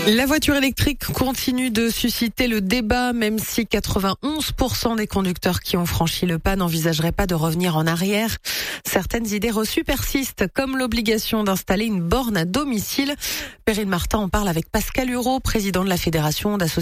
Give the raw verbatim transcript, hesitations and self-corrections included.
La voiture électrique continue de susciter le débat, même si quatre-vingt-onze pour cent des conducteurs qui ont franchi le pas n'envisageraient pas de revenir en arrière. Certaines idées reçues persistent, comme l'obligation d'installer une borne à domicile. Perrine Martin en parle avec Pascal Hureau, président de la Fédération d'associations